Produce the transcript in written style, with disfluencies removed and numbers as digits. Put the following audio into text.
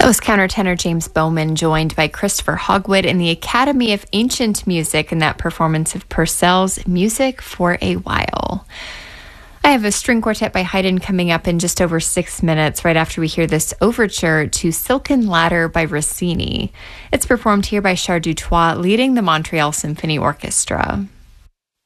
That was countertenor James Bowman, joined by Christopher Hogwood in the Academy of Ancient Music in that performance of Purcell's Music for a While. I have a string quartet by Haydn coming up in just over 6 minutes, right after we hear this overture to Silken Ladder by Rossini. It's performed here by Char Dutoit, leading the Montreal Symphony Orchestra.